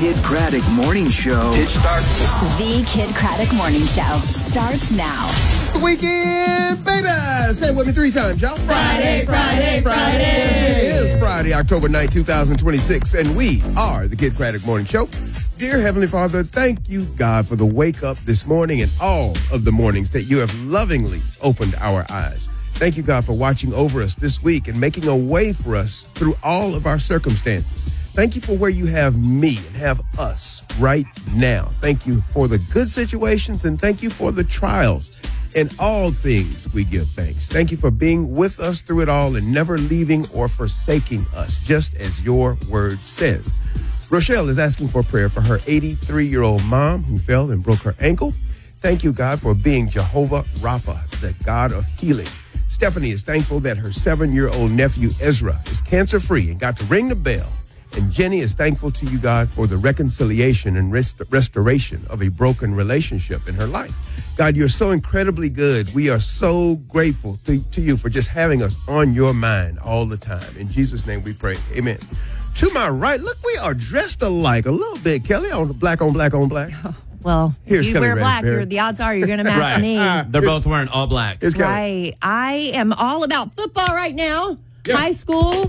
Kid Craddock Morning Show. It starts now. The Kid Craddock Morning Show starts now. It's the weekend, baby! Say it with me 3 times, y'all. Friday, Friday, Friday. Yes, it is Friday, October 9, 2026, and we are the Kid Craddock Morning Show. Dear Heavenly Father, thank you, God, for the wake up this morning and all of the mornings that you have lovingly opened our eyes. Thank you, God, for watching over us this week and making a way for us through all of our circumstances. Thank you for where you have me and have us right now. Thank you for the good situations and thank you for the trials. In all things, we give thanks. Thank you for being with us through it all and never leaving or forsaking us, just as your word says. Rochelle is asking for prayer for her 83-year-old mom who fell and broke her ankle. Thank you, God, for being Jehovah Rapha, the God of healing. Stephanie is thankful that her 7-year-old nephew Ezra is cancer-free and got to ring the bell. And Jenny is thankful to you, God, for the reconciliation and restoration of a broken relationship in her life. God, you're so incredibly good. We are so grateful to you for just having us on your mind all the time. In Jesus' name we pray. Amen. To my right, look, we are dressed alike a little bit, Kelly, on black on black on black. Well, Here's if you Kelly wear black, Raspberry. the odds are you're going to match me. They're both wearing all black. Here's Kelly. Right. I am all about football right now. Yeah. High school,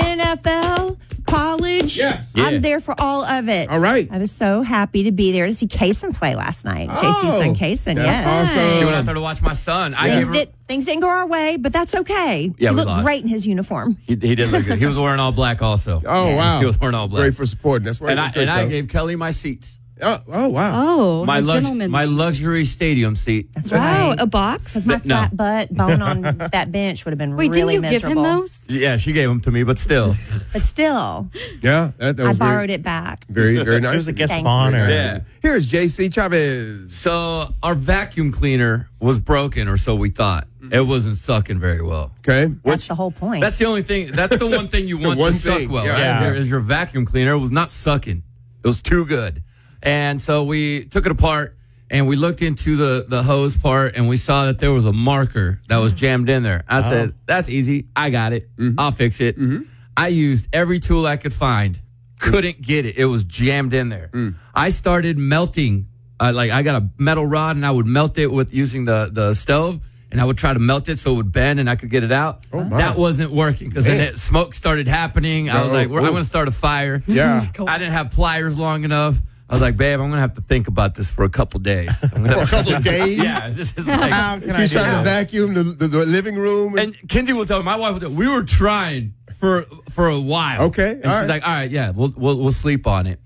NFL, college. Yeah. I'm there for all of it. All right. I was so happy to be there to see Kaysen play last night. JC's son Kaysen, that's yes. awesome. She went out there to watch my son. Things didn't go our way, but that's okay. Yeah, he we looked lost. great in his uniform. He did look good. He was wearing all black also. Oh, wow. He was wearing all black. Great for supporting. That's why I gave Kelly my seats. Oh, wow. Oh, My gentleman. my luxury stadium seat. That's Wow, right. a box? Because my No. flat butt bone on that bench would have been Wait, really didn't you miserable. give him those? Yeah, she gave them to me, but still. But still, Yeah, that I was borrowed it back. very, very nice. It was a guest Thank of you. honor. Yeah. Here's JC Chavez. So our vacuum cleaner was broken, or so we thought. It wasn't sucking very well. Okay. That's the whole point. That's the only thing. That's the one thing you want one to suck thing, well. yeah. Right? Is your vacuum cleaner. It was not sucking. It was too good. And so we took it apart and we looked into the hose part and we saw that there was a marker that was jammed in there. I said, that's easy. I got it. I'll fix it. I used every tool I could find. Couldn't get it. It was jammed in there. I started melting. I got a metal rod and I would melt it with using the stove. And I would try to melt it so it would bend and I could get it out. Oh, my. That wasn't working because then smoke started happening. I was like, I'm going to start a fire. Yeah. I didn't have pliers long enough. I was like, babe, I'm going to have to think about this for a couple days. For a couple of days? Yeah. This is like, How can I She's do trying to that? vacuum the living room. and Kinsey will tell me, my wife will tell me, we were trying for a while. Okay, And all she's right. like, all right, yeah, we'll sleep on it.